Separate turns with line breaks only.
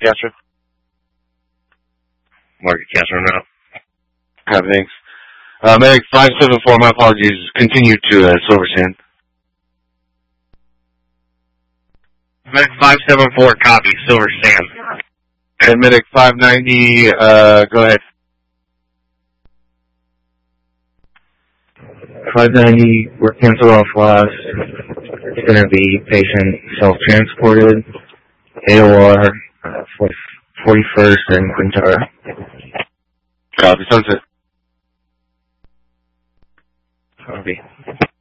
Castro.
Market Castro now.
Thanks. Medic 574, my apologies, continue to Silver Sand.
Medic 574, copy, Silver Sand.
And Medic 590, go ahead.
590, we're cancel off last. It's going to be patient self-transported. AOR, 41st and Quintara.
Copy, sunset.
Copy.